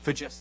for just...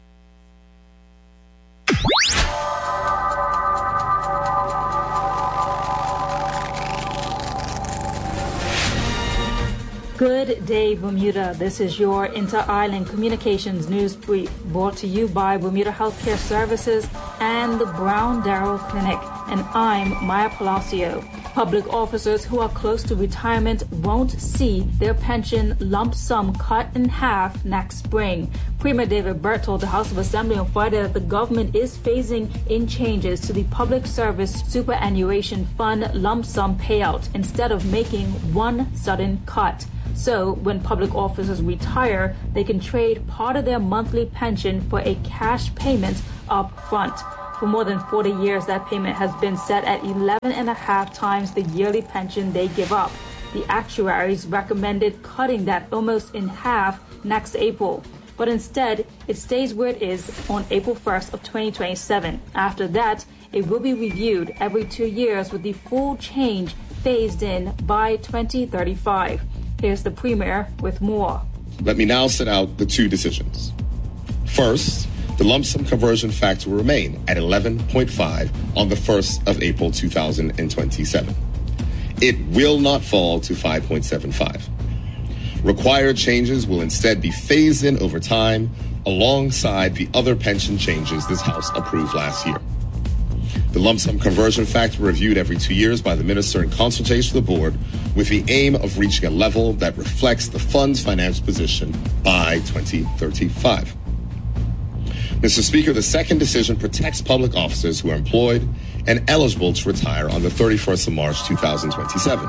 Good day, Bermuda. This is your Inter-Island Communications News Brief, brought to you by Bermuda Healthcare Services and the Brown Darrell Clinic. And I'm Maya Palacio. Public officers who are close to retirement won't see their pension lump sum cut in half next spring. Premier David Burt told the House of Assembly on Friday that the government is phasing in changes to the Public Service Superannuation Fund lump sum payout instead of making one sudden cut. So, when public officers retire, they can trade part of their monthly pension for a cash payment up front. For more than 40 years, that payment has been set at 11.5 times the yearly pension they give up. The actuaries recommended cutting that almost in half next April. But instead, it stays where it is on April 1st of 2027. After that, it will be reviewed every 2 years with the full change phased in by 2035. Here's the Premier with more. Let me now set out the two decisions. First, the lump sum conversion factor will remain at 11.5 on the 1st of April 2027. It will not fall to 5.75. Required changes will instead be phased in over time alongside the other pension changes this House approved last year. The lump sum conversion factor reviewed every 2 years by the Minister in consultation with the Board with the aim of reaching a level that reflects the fund's financial position by 2035. Mr. Speaker, the second decision protects public officers who are employed and eligible to retire on the 31st of March 2027.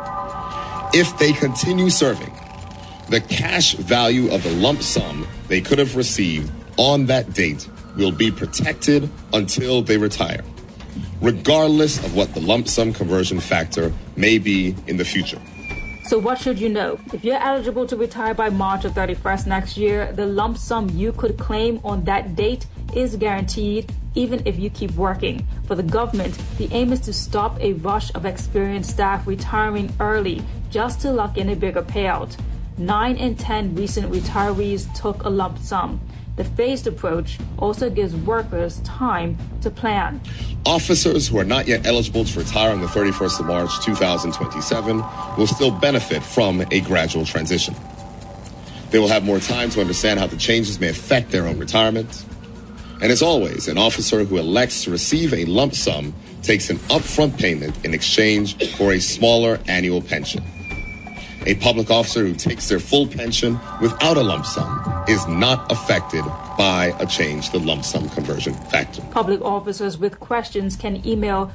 If they continue serving, the cash value of the lump sum they could have received on that date will be protected until they retire, regardless of what the lump sum conversion factor may be in the future. So what should you know? If you're eligible to retire by March of 31st next year, the lump sum you could claim on that date is guaranteed, even if you keep working. For the government, the aim is to stop a rush of experienced staff retiring early just to lock in a bigger payout. 9 in 10 recent retirees took a lump sum. The phased approach also gives workers time to plan. Officers who are not yet eligible to retire on the 31st of March 2027 will still benefit from a gradual transition. They will have more time to understand how the changes may affect their own retirement. And as always, an officer who elects to receive a lump sum takes an upfront payment in exchange for a smaller annual pension. A public officer who takes their full pension without a lump sum is not affected by a change to the lump sum conversion factor. Public officers with questions can email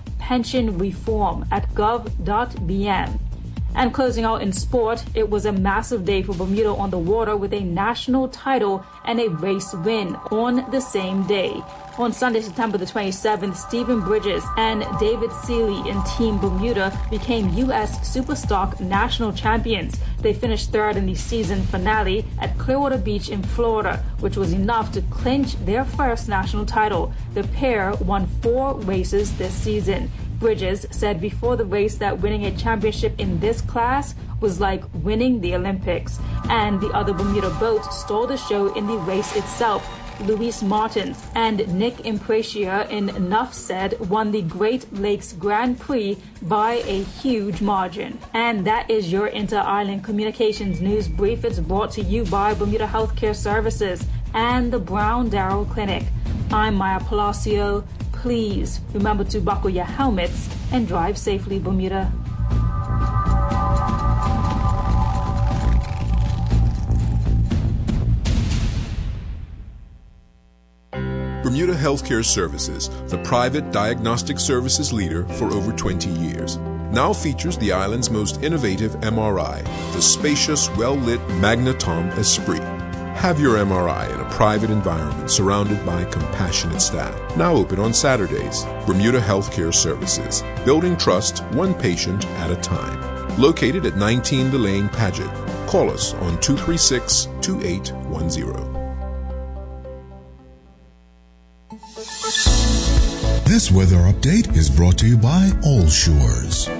pensionreform@gov.bn. And closing out in sport, it was a massive day for Bermuda on the water with a national title and a race win on the same day. On Sunday, September the 27th, Stephen Bridges and David Seeley in Team Bermuda became U.S. Superstock national champions. They finished third in the season finale at Clearwater Beach in Florida, which was enough to clinch their first national title. The pair won 4 races this season. Bridges said before the race that winning a championship in this class was like winning the Olympics. And the other Bermuda boats stole the show in the race itself. Luis Martins and Nick Imprecia in Nuff Said won the Great Lakes Grand Prix by a huge margin. And that is your Inter-Island Communications News Brief. It's brought to you by Bermuda Healthcare Services and the Brown Darrell Clinic. I'm Maya Palacio. Please remember to buckle your helmets and drive safely, Bermuda. Bermuda Healthcare Services, the private diagnostic services leader for over 20 years, now features the island's most innovative MRI, the spacious, well-lit Magnetom Esprit. Have your MRI in a private environment surrounded by compassionate staff. Now open on Saturdays. Bermuda Healthcare Services, building trust one patient at a time. Located at 19 Delane Paget. Call us on 236-2810. This weather update is brought to you by All Shores.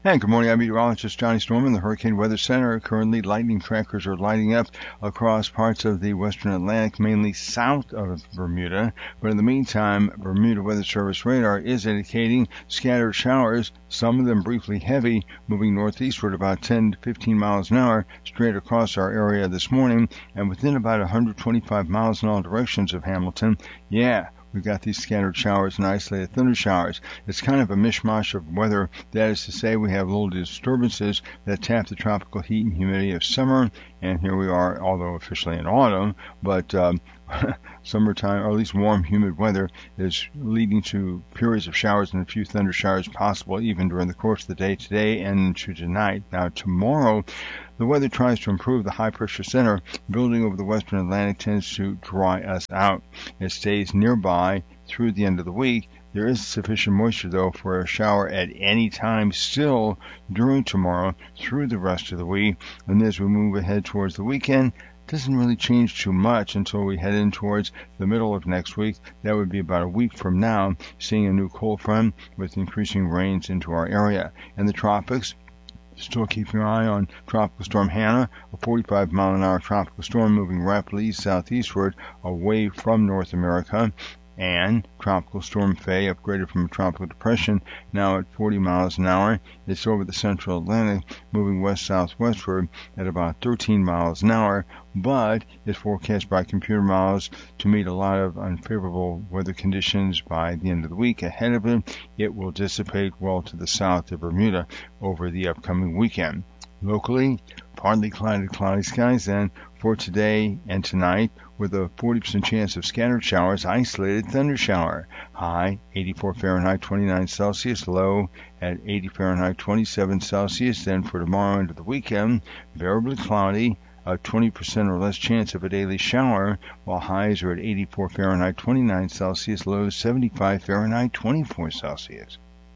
And good morning, I'm meteorologist Johnny Storm in the Hurricane Weather Center. Currently, lightning trackers are lighting up across parts of the western Atlantic, mainly south of Bermuda. But in the meantime, Bermuda Weather Service radar is indicating scattered showers, some of them briefly heavy, moving northeastward about 10 to 15 miles an hour straight across our area this morning, and within about 125 miles in all directions of Hamilton. Yeah, we've got these scattered showers and isolated thunder showers. It's kind of a mishmash of weather. That is to say, we have little disturbances that tap the tropical heat and humidity of summer, and here we are, although officially in autumn, but summertime, or at least warm, humid weather is leading to periods of showers and a few thunder showers possible even during the course of the day today and into tonight. Now, tomorrow, the weather tries to improve. The high-pressure center building over the western Atlantic tends to dry us out. It stays nearby through the end of the week. There is sufficient moisture, though, for a shower at any time still during tomorrow through the rest of the week. And as we move ahead towards the weekend, doesn't really change too much until we head in towards the middle of next week. That would be about a week from now, seeing a new cold front with increasing rains into our area. In the tropics, still keeping an eye on Tropical Storm Hannah, a 45-mile-an-hour tropical storm moving rapidly east-southeastward away from North America. And Tropical Storm Faye, upgraded from a tropical depression, now at 40 miles an hour. It's over the central Atlantic, moving west-southwestward at about 13 miles an hour, but is forecast by computer models to meet a lot of unfavorable weather conditions by the end of the week. Ahead of it, it will dissipate well to the south of Bermuda over the upcoming weekend. Locally, partly cloudy skies then for today and tonight, with a 40% chance of scattered showers, isolated thunder shower. High 84 Fahrenheit, 29 Celsius. Low at 80 Fahrenheit, 27 Celsius. Then for tomorrow into the weekend, variably cloudy, a 20% or less chance of a daily shower, while highs are at 84 Fahrenheit, 29 Celsius. Lows 75 Fahrenheit, 24 Celsius.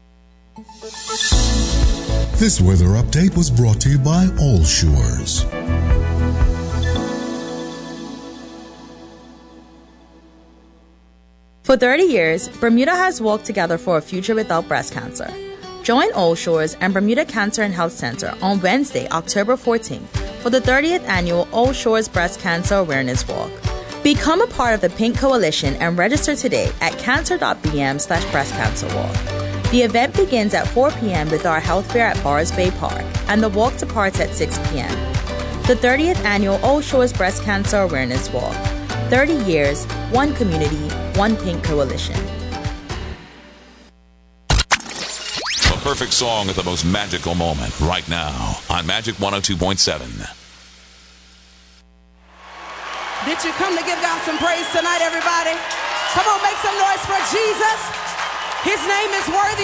This weather update was brought to you by All Shores. For 30 years, Bermuda has walked together for a future without breast cancer. Join All Shores and Bermuda Cancer and Health Center on Wednesday, October 14th for the 30th annual All Shores Breast Cancer Awareness Walk. Become a part of the Pink Coalition and register today at cancer.bm/breastcancerwalk. The event begins at 4 p.m. with our health fair at Bars Bay Park, and the walk departs at 6 p.m. The 30th annual All Shores Breast Cancer Awareness Walk. 30 years, one community, one Pink Coalition. The perfect song at the most magical moment right now on Magic 102.7. Did you come to give God some praise tonight, everybody? Come on, make some noise for Jesus. His name is worthy.